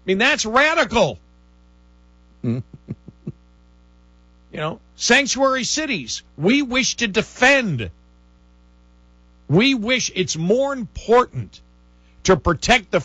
mean, that's radical. Sanctuary cities, we wish to defend. We wish it's more important to protect the